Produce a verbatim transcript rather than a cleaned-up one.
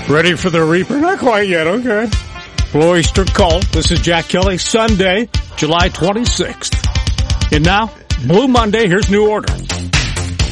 Ready for the Reaper? Not quite yet, okay. Blue Oyster Cult. This is Jack Kelly. Sunday, July twenty-sixth. And now, Blue Monday. Here's New Order.